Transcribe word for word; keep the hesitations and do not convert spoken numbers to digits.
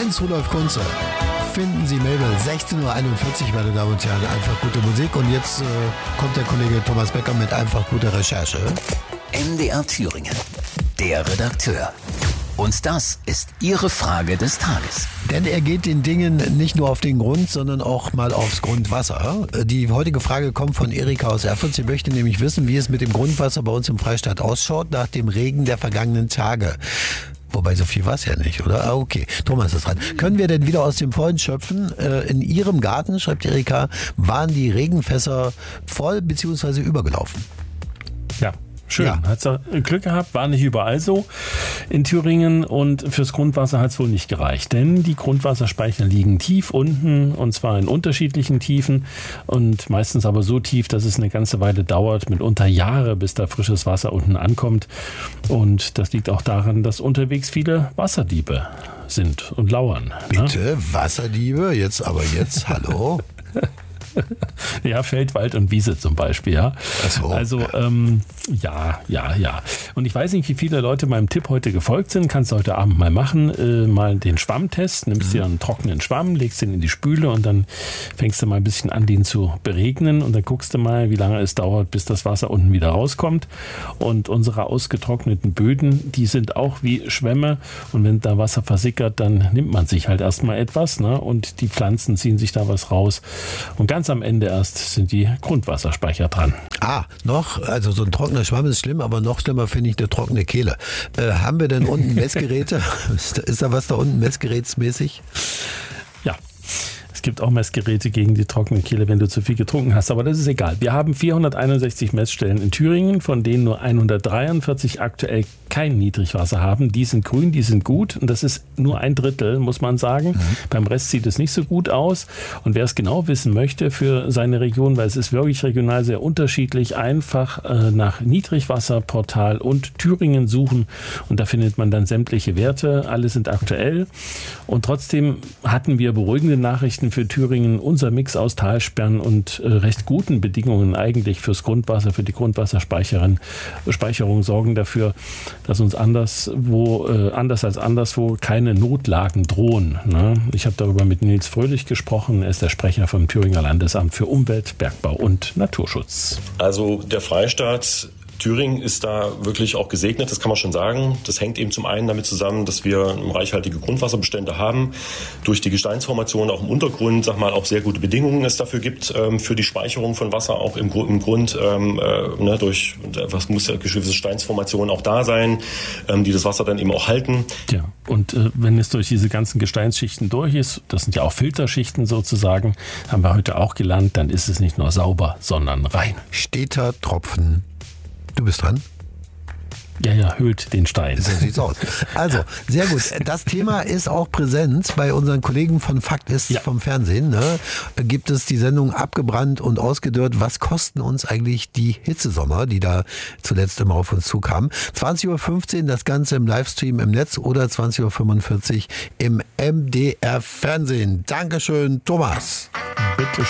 Prinz Rudolf Kunze. Finden Sie Mabel, sechzehn Uhr einundvierzig, meine Damen und Herren, einfach gute Musik. Und jetzt äh, kommt der Kollege Thomas Becker mit einfach guter Recherche. M D R Thüringen, der Redakteur. Und das ist Ihre Frage des Tages. Denn er geht den Dingen nicht nur auf den Grund, sondern auch mal aufs Grundwasser. Die heutige Frage kommt von Erika aus Erfurt. Sie möchte nämlich wissen, wie es mit dem Grundwasser bei uns im Freistaat ausschaut nach dem Regen der vergangenen Tage. Wobei, so viel war es ja nicht, oder? Ah, okay. Thomas ist dran. Können wir denn wieder aus dem Vollen schöpfen? In Ihrem Garten, schreibt Erika, waren die Regenfässer voll bzw. übergelaufen? Ja. Schön, Ja. hat Glück gehabt, war nicht überall so in Thüringen und fürs Grundwasser hat es wohl nicht gereicht, denn die Grundwasserspeicher liegen tief unten und zwar in unterschiedlichen Tiefen und meistens aber so tief, dass es eine ganze Weile dauert, mitunter Jahre, bis da frisches Wasser unten ankommt und das liegt auch daran, dass unterwegs viele Wasserdiebe sind und lauern. Bitte, Ne? Wasserdiebe? Jetzt, aber jetzt, hallo? Ja, Feld, Wald und Wiese zum Beispiel, ja. Ach so. Also, ähm, ja, ja, ja. Und ich weiß nicht, wie viele Leute meinem Tipp heute gefolgt sind. Kannst du heute Abend mal machen. Äh, mal den Schwammtest. Nimmst mhm. dir einen trockenen Schwamm, legst den in die Spüle und dann fängst du mal ein bisschen an, den zu beregnen. Und dann guckst du mal, wie lange es dauert, bis das Wasser unten wieder rauskommt. Und unsere ausgetrockneten Böden, die sind auch wie Schwämme. Und wenn da Wasser versickert, dann nimmt man sich halt erstmal etwas, ne? Und die Pflanzen ziehen sich da was raus. Und ganz am Ende erst sind die Grundwasserspeicher dran. Ah, noch, also so ein trockener Schwamm ist schlimm, aber noch schlimmer finde ich eine trockene Kehle. Äh, haben wir denn unten Messgeräte? ist, da, ist da was da unten messgerätsmäßig? Ja. Es gibt auch Messgeräte gegen die trockene Kehle, wenn du zu viel getrunken hast, aber das ist egal. Wir haben vierhunderteinundsechzig Messstellen in Thüringen, von denen nur hundertdreiundvierzig aktuell kein Niedrigwasser haben. Die sind grün, die sind gut und das ist nur ein Drittel, muss man sagen. Mhm. Beim Rest sieht es nicht so gut aus und wer es genau wissen möchte für seine Region, weil es ist wirklich regional sehr unterschiedlich, einfach äh, nach Niedrigwasserportal und Thüringen suchen und da findet man dann sämtliche Werte. Alle sind aktuell und trotzdem hatten wir beruhigende Nachrichten für Thüringen. Unser Mix aus Talsperren und äh, recht guten Bedingungen eigentlich fürs Grundwasser, für die Grundwasserspeicherung Speicherung sorgen dafür, dass uns anderswo, äh, anders als anderswo keine Notlagen drohen. Ne? Ich habe darüber mit Nils Fröhlich gesprochen. Er ist der Sprecher vom Thüringer Landesamt für Umwelt, Bergbau und Naturschutz. Also der Freistaat Thüringen ist da wirklich auch gesegnet, das kann man schon sagen. Das hängt eben zum einen damit zusammen, dass wir reichhaltige Grundwasserbestände haben, durch die Gesteinsformation auch im Untergrund, sag mal, auch sehr gute Bedingungen es dafür gibt, ähm, für die Speicherung von Wasser auch im, im Grund, ähm, äh, ne, durch, was muss ja gewisse Gesteinsformationen auch da sein, ähm, die das Wasser dann eben auch halten. Ja, und äh, wenn es durch diese ganzen Gesteinsschichten durch ist, das sind ja auch Filterschichten sozusagen, haben wir heute auch gelernt, dann ist es nicht nur sauber, sondern rein. Steter Tropfen. Du bist dran. Ja, ja, hüllt den Stein. So sieht's aus. Also, sehr gut. Das Thema ist auch präsent bei unseren Kollegen von Fakt ist ja. vom Fernsehen. Ne? Gibt es die Sendung Abgebrannt und ausgedörrt. Was kosten uns eigentlich die Hitzesommer, die da zuletzt immer auf uns zukamen? zwanzig Uhr fünfzehn das Ganze im Livestream im Netz oder zwanzig Uhr fünfundvierzig im M D R Fernsehen. Dankeschön, Thomas. Bitte.